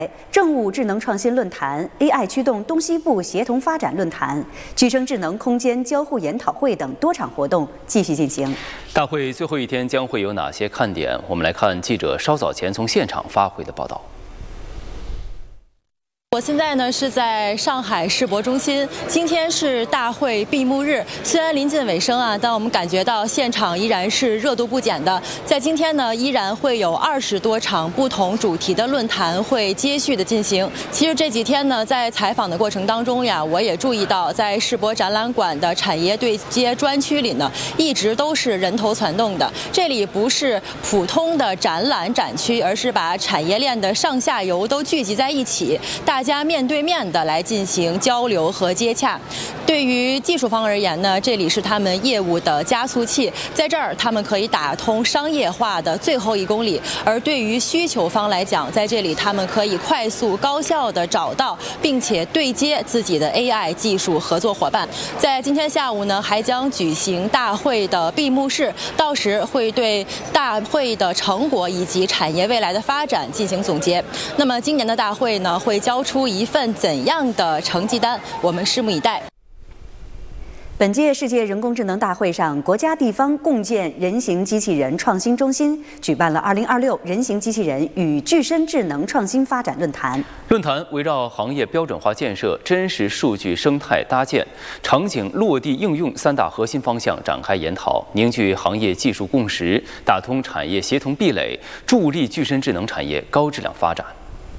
政务智能创新论坛、AI 驱动东西部协同发展论坛、具生智能空间交互研讨会等多场活动继续进行。 大会最后一天将会有哪些看点？我们来看记者稍早前从现场发回的报道。 我现在呢是在上海世博中心，今天是大会闭幕日。虽然临近尾声啊，但我们感觉到现场依然是热度不减的。在今天呢，依然会有20多场不同主题的论坛会接续的进行。其实这几天呢，在采访的过程当中呀，我也注意到，在世博展览馆的产业对接专区里呢，一直都是人头攒动的。这里不是普通的展览展区，而是把产业链的上下游都聚集在一起，大家面对面的来进行交流和接洽。对于技术方而言呢，这里是他们业务的加速器，在这儿他们可以打通商业化的最后1公里；而对于需求方来讲，在这里他们可以快速高效的找到并且对接自己的 AI 技术合作伙伴。在今天下午呢，还将举行大会的闭幕式，到时会对大会的成果以及产业未来的发展进行总结。那么今年的大会呢，会交出一份怎样的成绩单？我们拭目以待。 本届世界人工智能大会上，国家地方共建人形机器人创新中心举办了2026人形机器人与具身智能创新发展论坛。 论坛围绕行业标准化建设、真实数据生态搭建、场景落地应用3大核心方向展开研讨，凝聚行业技术共识，打通产业协同壁垒，助力具身智能产业高质量发展。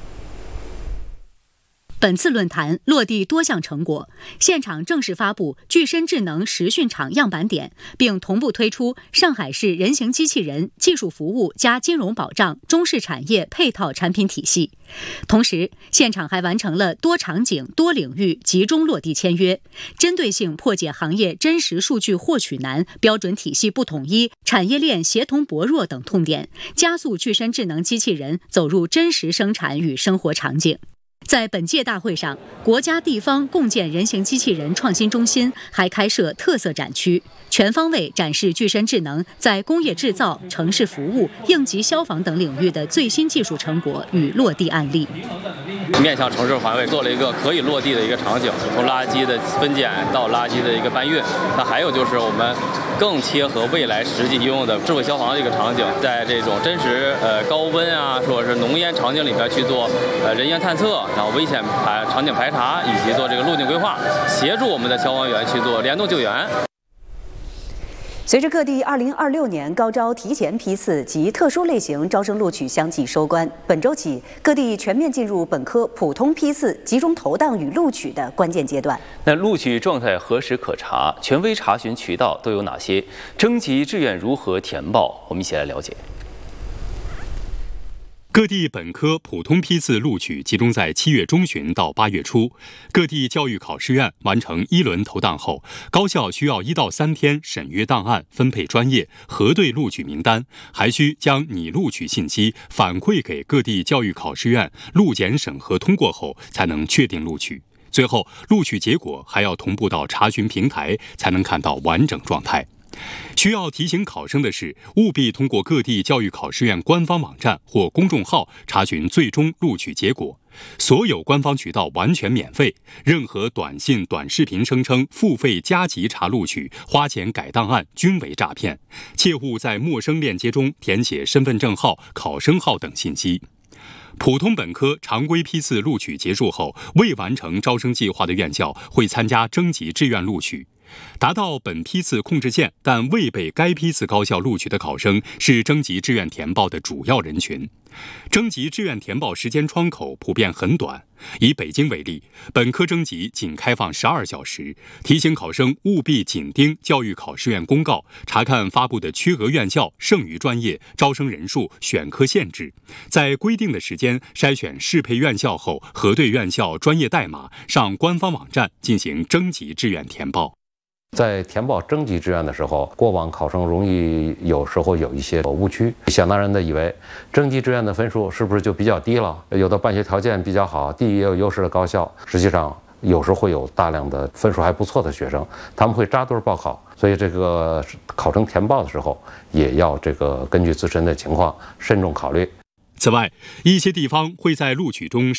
本次论坛落地多项成果，现场正式发布具身智能实训场样板点，并同步推出上海市人形机器人技术服务加金融保障中式产业配套产品体系。同时，现场还完成了多场景、多领域集中落地签约，针对性破解行业真实数据获取难、标准体系不统一、产业链协同薄弱等痛点，加速具身智能机器人走入真实生产与生活场景。 在本届大会上，国家地方共建人形机器人创新中心还开设特色展区，全方位展示具身智能在工业制造、城市服务、应急消防等领域的最新技术成果与落地案例。 面向城市环卫做了一个可以落地的一个场景，从垃圾的分拣到垃圾的一个搬运。那还有就是我们更贴合未来实际应用的智慧消防这个场景，在这种真实高温啊，或者是浓烟场景里边去做人员探测。 然后危险场景排查以及做这个路径规划，协助我们的消防员去做联动救援。 随着各地2026年高招提前批次及特殊类型招生录取相继收官，本周起各地全面进入本科普通批次集中投档与录取的关键阶段。 那录取状态何时可查？权威查询渠道都有哪些？征集志愿如何填报？我们一起来了解。 各地本科普通批次录取集中在7月中旬到8月初。各地教育考试院完成1轮投档后，高校需要1到3天审阅档案、分配专业、核对录取名单，还需将拟录取信息反馈给各地教育考试院，录检审核通过后才能确定录取。最后，录取结果还要同步到查询平台，才能看到完整状态。 需要提醒考生的是，务必通过各地教育考试院官方网站或公众号查询最终录取结果。所有官方渠道完全免费，任何短信、短视频声称付费加急查录取、花钱改档案均为诈骗，切勿在陌生链接中填写身份证号、考生号等信息。 普通本科常规批次录取结束后，未完成招生计划的院校会参加征集志愿录取。 达到本批次控制线但未被该批次高校录取的考生是征集志愿填报的主要人群。征集志愿填报时间窗口普遍很短。以北京为例，本科征集仅开放12小时。提醒考生务必紧盯教育考试院公告，查看发布的缺额院校、剩余专业、招生人数、选科限制，在规定的时间筛选适配院校后，核对院校专业代码，上官方网站进行征集志愿填报。 在填报征集志愿的时候，过往考生容易有时候有一些误区，想当然的以为征集志愿的分数是不是就比较低了？有的办学条件比较好、地域也有优势的高校，实际上有时会有大量的分数还不错的学生，他们会扎堆报考，所以这个考生填报的时候也要根据自身的情况慎重考虑。 此外，一些地方会在录取中